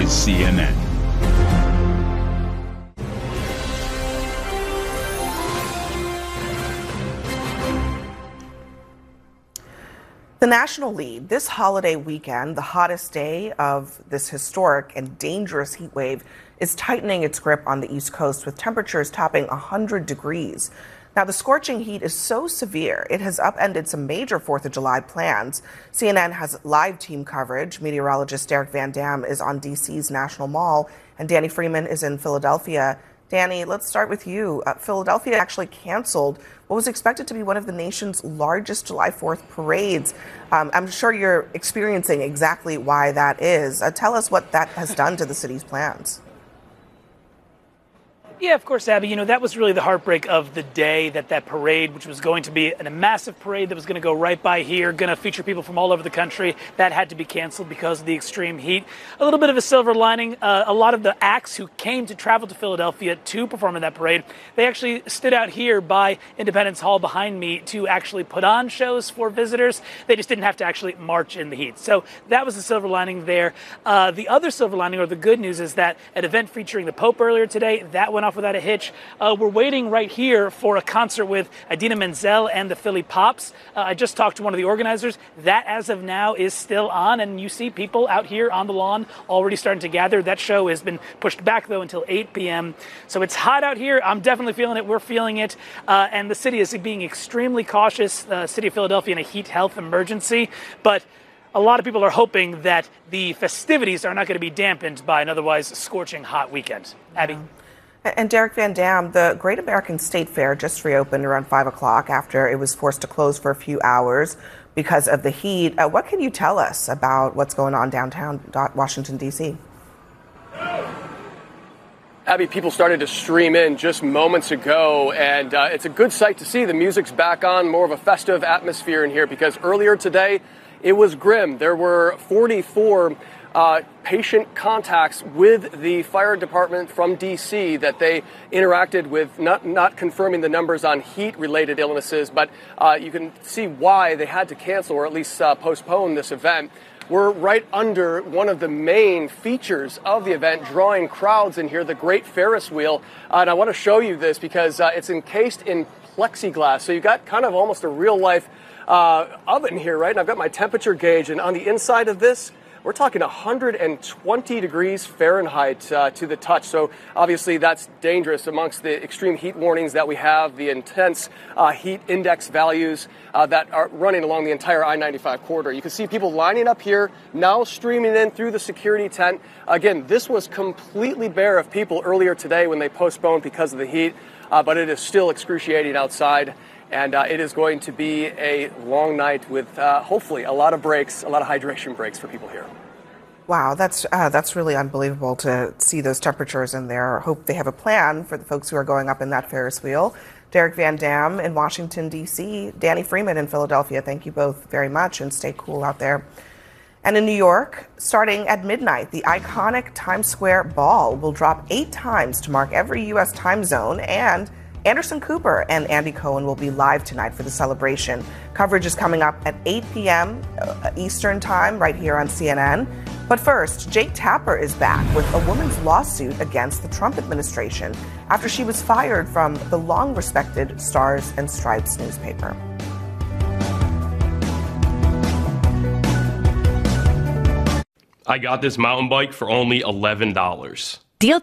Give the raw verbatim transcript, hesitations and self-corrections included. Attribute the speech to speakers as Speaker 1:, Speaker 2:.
Speaker 1: is C N N.
Speaker 2: The national lead this holiday weekend, the hottest day of this historic and dangerous heat wave, is tightening its grip on the East Coast with temperatures topping one hundred degrees. Now, the scorching heat is so severe, it has upended some major fourth of July plans. C N N has live team coverage. Meteorologist Derek Van Dam is on D C's National Mall, and Danny Freeman is in Philadelphia. Danny, let's start with you. Uh, Philadelphia actually canceled what was expected to be one of the nation's largest July fourth parades. Um, I'm sure you're experiencing exactly why that is. Uh, tell us what that has done to the city's plans.
Speaker 3: Yeah, of course, Abby. You know, that was really the heartbreak of the day, that that parade, which was going to be a massive parade that was going to go right by here, going to feature people from all over the country, that had to be canceled because of the extreme heat. A little bit of a silver lining. Uh, a lot of the acts who came to travel to Philadelphia to perform in that parade, they actually stood out here by Independence Hall behind me to actually put on shows for visitors. They just didn't have to actually march in the heat. So that was the silver lining there. Uh, the other silver lining, or the good news, is that an event featuring the Pope earlier today, that went off without a hitch. Uh, we're waiting right here for a concert with Idina Menzel and the Philly Pops. Uh, I just talked to one of the organizers. That, as of now, is still on, and you see people out here on the lawn already starting to gather. That show has been pushed back, though, until eight p.m. So it's hot out here. I'm definitely feeling it. We're feeling it. Uh, and the city is being extremely cautious, uh, City of Philadelphia, in a heat health emergency. But a lot of people are hoping that the festivities are not going to be dampened by an otherwise scorching hot weekend. Abby?
Speaker 2: And Derek Van Dam, the Great American State Fair just reopened around five o'clock after it was forced to close for a few hours because of the heat. Uh, what can you tell us about what's going on downtown Washington, D C?
Speaker 4: Abby, people started to stream in just moments ago, and uh, it's a good sight to see. The music's back on, more of a festive atmosphere in here, because earlier today it was grim. There were forty-four Uh, patient contacts with the fire department from D C that they interacted with, not, not confirming the numbers on heat-related illnesses, but uh, you can see why they had to cancel or at least uh, postpone this event. We're right under one of the main features of the event, drawing crowds in here, the Great Ferris Wheel. Uh, and I want to show you this because uh, it's encased in plexiglass. So you've got kind of almost a real-life uh, oven here, right? And I've got my temperature gauge, and on the inside of this, we're talking one hundred twenty degrees Fahrenheit uh, to the touch. So obviously that's dangerous amongst the extreme heat warnings that we have, the intense uh, heat index values uh, that are running along the entire I ninety-five corridor. You can see people lining up here, now streaming in through the security tent. Again, this was completely bare of people earlier today when they postponed because of the heat, uh, but it is still excruciating outside. And uh, it is going to be a long night with uh, hopefully a lot of breaks, a lot of hydration breaks for people here.
Speaker 2: Wow, that's uh, that's really unbelievable to see those temperatures in there. Hope they have a plan for the folks who are going up in that Ferris wheel. Derek Van Dam in Washington, D C, Danny Freeman in Philadelphia, thank you both very much, and stay cool out there. And in New York, starting at midnight, the iconic Times Square Ball will drop eight times to mark every U S time zone, and Anderson Cooper and Andy Cohen will be live tonight for the celebration. Coverage is coming up at eight p.m. Eastern Time right here on C N N. But first, Jake Tapper is back with a woman's lawsuit against the Trump administration after she was fired from the long-respected Stars and Stripes newspaper.
Speaker 5: I got this mountain bike for only eleven dollars.